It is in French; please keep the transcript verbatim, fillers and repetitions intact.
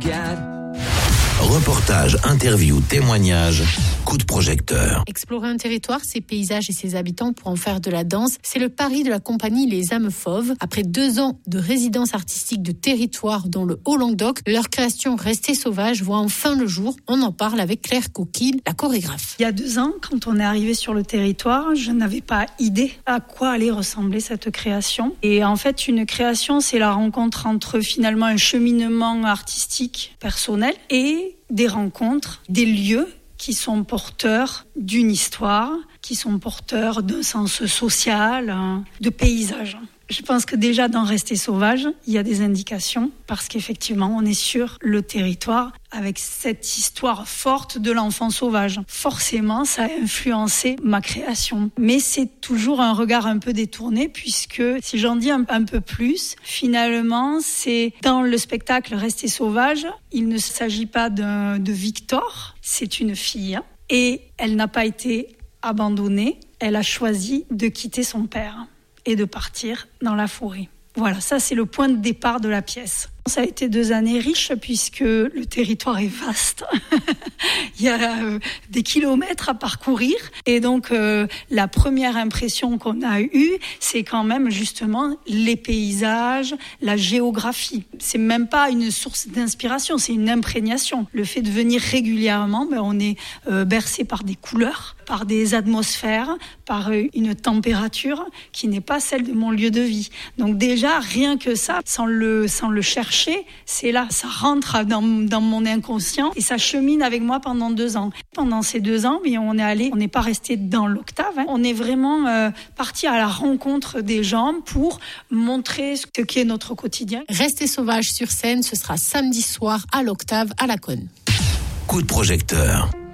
Reportage, interview, témoignage, coup de projecteur. Explorer un territoire, ses paysages et ses habitants pour en faire de la danse, c'est le pari de la compagnie Les Âmes Fauves. Après deux ans de résidence artistique de territoire dans le Haut-Languedoc, leur création Restez Sauvage voit enfin le jour. On en parle avec Claire Coquille, la chorégraphe. Il y a deux ans, quand on est arrivé sur le territoire, je n'avais pas idée à quoi allait ressembler cette création. Et en fait, une création, c'est la rencontre entre finalement un cheminement artistique personnel et des rencontres, des lieux qui sont porteurs d'une histoire, qui sont porteurs d'un sens social, de paysage. Je pense que déjà dans Rester Sauvage, il y a des indications parce qu'effectivement, on est sur le territoire avec cette histoire forte de l'enfant sauvage. Forcément, ça a influencé ma création. Mais c'est toujours un regard un peu détourné puisque, si j'en dis un, un peu plus, finalement, c'est dans le spectacle Rester Sauvage, il ne s'agit pas d'un, de Victor, c'est une fille et elle n'a pas été abandonnée, elle a choisi de quitter son père et de partir dans la forêt. Voilà, ça c'est le point de départ de la pièce. Ça a été deux années riches puisque le territoire est vaste. Il y a euh, des kilomètres à parcourir. Et donc, euh, la première impression qu'on a eue, c'est quand même justement les paysages, la géographie. C'est même pas une source d'inspiration, c'est une imprégnation. Le fait de venir régulièrement, ben, on est euh, bercé par des couleurs, par des atmosphères, par euh, une température qui n'est pas celle de mon lieu de vie. Donc déjà, rien que ça, sans le, sans le chercher, c'est là, ça rentre dans, dans mon inconscient et ça chemine avec moi pendant deux ans. Pendant ces deux ans, mais on est allé, on n'est pas resté dans l'octave, hein. On est vraiment euh, parti à la rencontre des gens pour montrer ce qu'est notre quotidien. Restez Sauvage sur scène, ce sera samedi soir à l'octave à la Cône. Coup de projecteur.